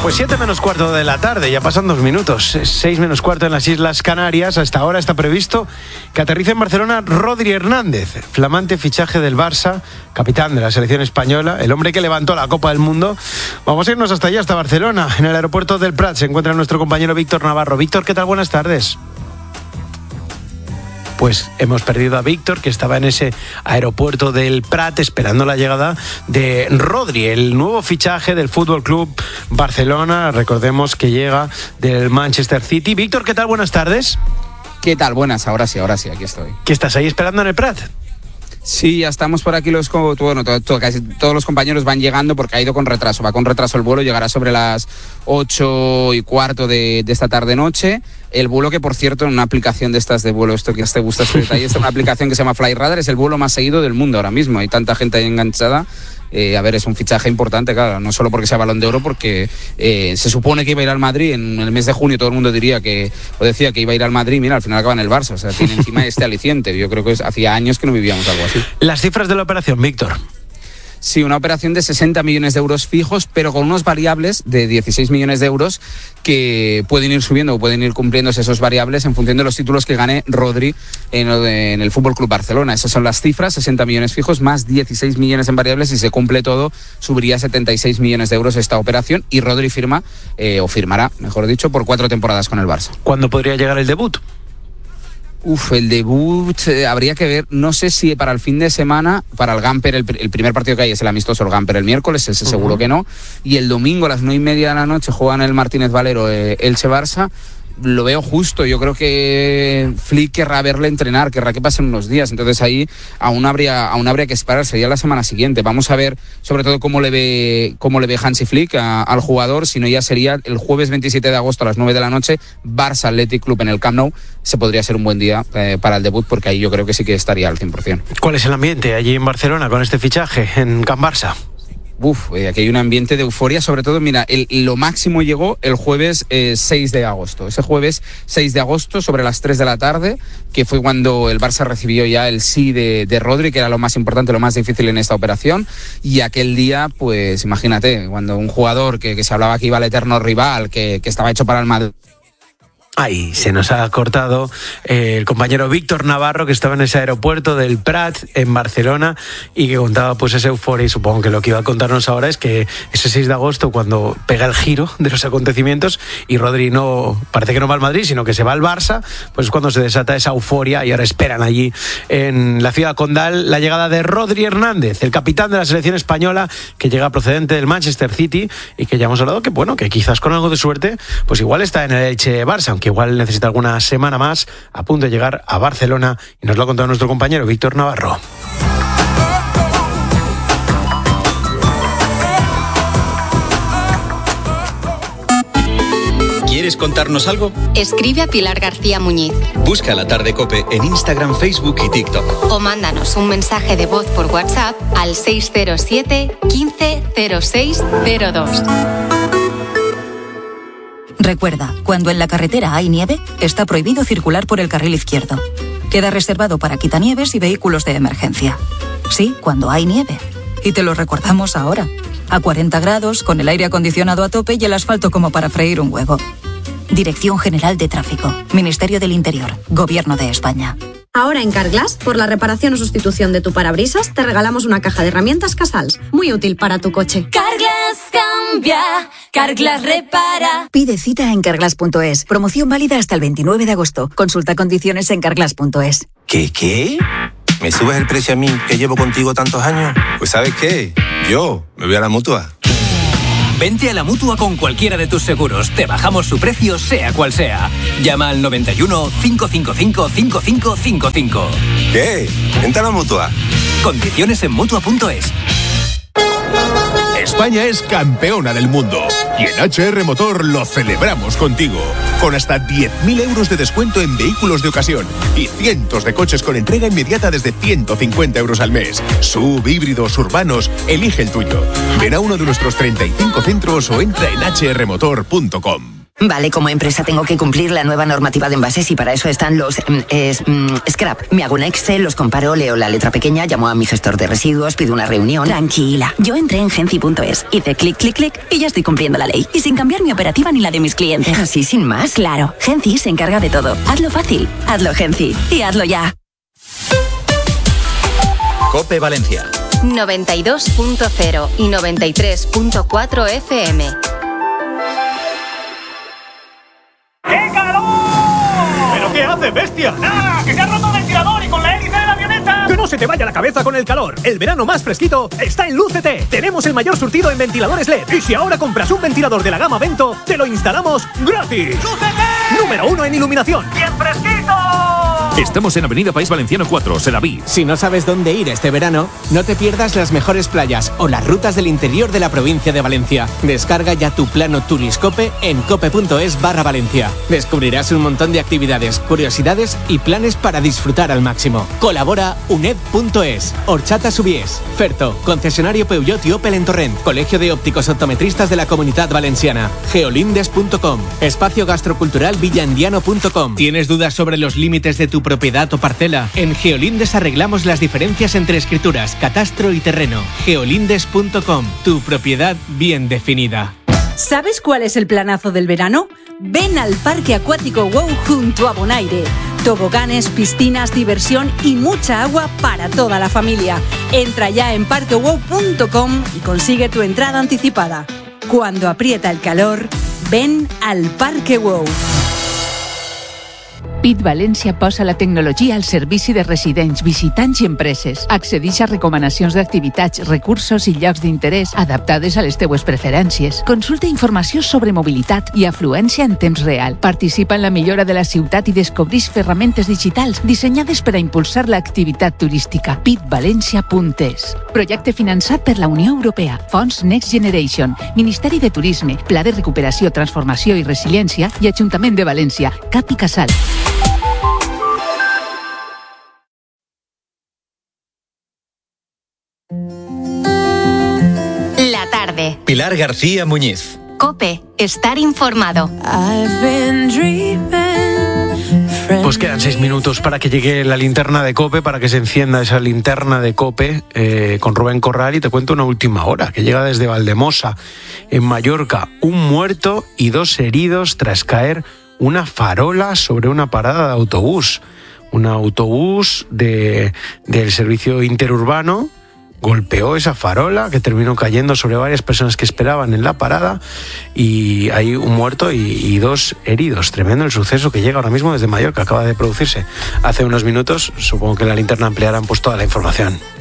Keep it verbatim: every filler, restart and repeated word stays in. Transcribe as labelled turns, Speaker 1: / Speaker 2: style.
Speaker 1: Pues siete menos cuarto de la tarde, ya pasan dos minutos. Seis menos cuarto en las Islas Canarias. Hasta ahora está previsto que aterrice en Barcelona Rodri Hernández, flamante fichaje del Barça, capitán de la selección española, el hombre que levantó la Copa del Mundo. Vamos a irnos hasta allá, hasta Barcelona. En el aeropuerto del Prat se encuentra nuestro compañero Víctor Navarro. Víctor, ¿qué tal? Buenas tardes. Pues hemos perdido a Víctor, que estaba en ese aeropuerto del Prat esperando la llegada de Rodri, el nuevo fichaje del Fútbol Club Barcelona. Recordemos que llega del Manchester City. Víctor, ¿qué tal? Buenas tardes.
Speaker 2: ¿Qué tal? Buenas, ahora sí, ahora sí, aquí estoy.
Speaker 1: ¿Qué estás ahí esperando en el Prat?
Speaker 2: Sí, ya estamos por aquí, los, bueno, todo, todo, casi todos los compañeros van llegando porque ha ido con retraso, va con retraso el vuelo, llegará sobre las ocho y cuarto de, de esta tarde-noche. El vuelo que, por cierto, en una aplicación de estas de vuelo, esto que te gusta este detalle, es una aplicación que se llama Flyradar, es el vuelo más seguido del mundo ahora mismo, hay tanta gente ahí enganchada. Eh, a ver, es un fichaje importante, claro, no solo porque sea Balón de Oro, porque eh, se supone que iba a ir al Madrid en el mes de junio, todo el mundo diría que, o decía que iba a ir al Madrid, mira, al final acaba en el Barça, o sea, tiene encima este aliciente. Yo creo que es, hacía años que no vivíamos algo así.
Speaker 1: Las cifras de la operación, Víctor.
Speaker 2: Sí, una operación de sesenta millones de euros fijos, pero con unos variables de dieciséis millones de euros que pueden ir subiendo o pueden ir cumpliéndose esos variables en función de los títulos que gane Rodri en, en el Fútbol Club Barcelona. Esas son las cifras, sesenta millones fijos más dieciséis millones en variables. Si se cumple todo, subiría setenta y seis millones de euros esta operación y Rodri firma, eh, o firmará, mejor dicho, por cuatro temporadas con el Barça.
Speaker 1: ¿Cuándo podría llegar el debut?
Speaker 2: Uf, el debut eh, habría que ver, no sé si para el fin de semana, para el Gamper, el, el primer partido que hay es el amistoso, el Gamper el miércoles, ese uh-huh. seguro que no, y el domingo a las nueve y media de la noche juegan el Martínez Valero, eh, Elche Barça. Lo veo justo, yo creo que Flick querrá verle entrenar, querrá que pasen unos días, entonces ahí aún habría aún habría que esperar, sería la semana siguiente. Vamos a ver sobre todo cómo le ve cómo le ve Hansi Flick a, al jugador, si no ya sería el jueves veintisiete de agosto a las nueve de la noche, Barça Athletic Club en el Camp Nou. Se podría ser un buen día eh, para el debut, porque ahí yo creo que sí que estaría al cien por ciento.
Speaker 1: ¿Cuál es el ambiente allí en Barcelona con este fichaje en Camp Barça?
Speaker 2: Uf, eh, aquí hay un ambiente de euforia, sobre todo, mira, el, lo máximo llegó el jueves eh, seis de agosto. Ese jueves seis de agosto, sobre las tres de la tarde, que fue cuando el Barça recibió ya el sí de, de Rodri, que era lo más importante, lo más difícil en esta operación. Y aquel día, pues imagínate, cuando un jugador que, que se hablaba que iba al eterno rival, que, que estaba hecho para el Madrid.
Speaker 1: Ahí se nos ha cortado eh, el compañero Víctor Navarro, que estaba en ese aeropuerto del Prat en Barcelona y que contaba pues esa euforia, y supongo que lo que iba a contarnos ahora es que ese seis de agosto, cuando pega el giro de los acontecimientos y Rodri no, parece que no va al Madrid, sino que se va al Barça, pues es cuando se desata esa euforia y ahora esperan allí en la ciudad condal la llegada de Rodri Hernández, el capitán de la selección española, que llega procedente del Manchester City y que ya hemos hablado que bueno, que quizás con algo de suerte, pues igual está en el Elche Barça, aunque igual necesita alguna semana más, a punto de llegar a Barcelona, y nos lo ha contado nuestro compañero Víctor Navarro.
Speaker 3: ¿Quieres contarnos algo?
Speaker 4: Escribe a Pilar García Muñiz.
Speaker 3: Busca La Tarde COPE en Instagram, Facebook y TikTok.
Speaker 4: O mándanos un mensaje de voz por WhatsApp al seis cero siete, quince, cero seis cero dos.
Speaker 5: Recuerda, cuando en la carretera hay nieve, está prohibido circular por el carril izquierdo. Queda reservado para quitanieves y vehículos de emergencia. Sí, cuando hay nieve. Y te lo recordamos ahora. A cuarenta grados, con el aire acondicionado a tope y el asfalto como para freír un huevo. Dirección General de Tráfico. Ministerio del Interior. Gobierno de España.
Speaker 6: Ahora en Carglass, por la reparación o sustitución de tu parabrisas, te regalamos una caja de herramientas Casals, muy útil para tu coche.
Speaker 7: Carglass cambia, Carglass repara.
Speaker 5: Pide cita en carglass punto es. Promoción válida hasta el veintinueve de agosto. Consulta condiciones en carglass punto es.
Speaker 8: ¿Qué, qué? ¿Me subes el precio a mí, que llevo contigo tantos años? Pues ¿sabes qué? Yo me voy a la Mutua.
Speaker 9: Vente a la Mutua con cualquiera de tus seguros. Te bajamos su precio, sea cual sea. Llama al noventa y uno, cinco cinco cinco, cinco cinco cinco cinco.
Speaker 8: ¿Qué? Vente a la Mutua.
Speaker 9: Condiciones en Mutua punto es.
Speaker 10: España es campeona del mundo y en H R Motor lo celebramos contigo. Con hasta diez mil euros de descuento en vehículos de ocasión y cientos de coches con entrega inmediata desde ciento cincuenta euros al mes. Sub, híbridos, urbanos, elige el tuyo. Ven a uno de nuestros treinta y cinco centros o entra en h r motor punto com.
Speaker 11: Vale, como empresa tengo que cumplir la nueva normativa de envases y para eso están los mm, es, mm, scrap. Me hago un Excel, los comparo, leo la letra pequeña, llamo a mi gestor de residuos, pido una reunión.
Speaker 12: Tranquila, yo entré en Genci punto es, hice clic, clic, clic y ya estoy cumpliendo la ley. Y sin cambiar mi operativa ni la de mis clientes.
Speaker 11: ¿Así sin más?
Speaker 12: Claro, Genci se encarga de todo. Hazlo fácil, hazlo Genci y hazlo ya.
Speaker 3: COPE Valencia.
Speaker 4: noventa y dos punto cero y noventa y tres punto cuatro F M.
Speaker 13: ¡Qué calor! ¿Pero qué hace, bestia? ¡Nada! ¡Que se ha roto el ventilador y con la hélice de la avioneta! ¡Que no se te vaya la cabeza con el calor! El verano más fresquito está en Lucete. Tenemos el mayor surtido en ventiladores L E D. Y si ahora compras un ventilador de la gama Vento, te lo instalamos gratis. ¡Lucete! Número uno en iluminación. ¡Bien fresquito!
Speaker 14: Estamos en Avenida País Valenciano cuatro, Sedaví.
Speaker 15: Si no sabes dónde ir este verano, no te pierdas las mejores playas o las rutas del interior de la provincia de Valencia. Descarga ya tu plano Turiscope en cope.es barra Valencia. Descubrirás un montón de actividades, curiosidades y planes para disfrutar al máximo. Colabora U N E D punto es, Horchata Subies, Ferto, concesionario Peugeot y Opel en Torrent, Colegio de Ópticos Optometristas de la Comunidad Valenciana, geolindes punto com, Espacio Gastrocultural villandiano punto com. ¿Tienes dudas sobre los límites de tu propiedad o parcela? En Geolindes arreglamos las diferencias entre escrituras, catastro y terreno. geolindes punto com, tu propiedad bien definida.
Speaker 16: ¿Sabes cuál es el planazo del verano? Ven al Parque Acuático WOW junto a Bonaire. Toboganes, piscinas, diversión y mucha agua para toda la familia. Entra ya en parque wow punto com y consigue tu entrada anticipada. Cuando aprieta el calor, ven al Parque WOW.
Speaker 17: Pit València posa la tecnologia al servici de residents, visitants i empreses. Accedeix a recomanacions d'activitats, recursos i llocs d'interès adaptades a les teues preferències. Consulta informació sobre mobilitat i afluència en temps real. Participa en la millora de la ciutat i descobreix ferramentes digitals dissenyades per a impulsar l'activitat turística. pit valencia punt es. Projecte finançat per la Unió Europea, Fons Next Generation, Ministeri de Turisme, Pla de Recuperació, Transformació i Resiliència i Ajuntament de València. Cap i Casal.
Speaker 4: La tarde.
Speaker 3: Pilar García Muñiz.
Speaker 4: COPE. Estar informado.
Speaker 1: Pues quedan seis minutos para que llegue la linterna de COPE, para que se encienda esa linterna de COPE eh, con Rubén Corral, y te cuento una última hora que llega desde Valdemosa, en Mallorca. Un muerto y dos heridos tras caer una farola sobre una parada de autobús. Un autobús de, del servicio interurbano golpeó esa farola que terminó cayendo sobre varias personas que esperaban en la parada, y hay un muerto y, y dos heridos. Tremendo el suceso que llega ahora mismo desde Mallorca, acaba de producirse hace unos minutos. Supongo que en la linterna ampliarán pues toda la información.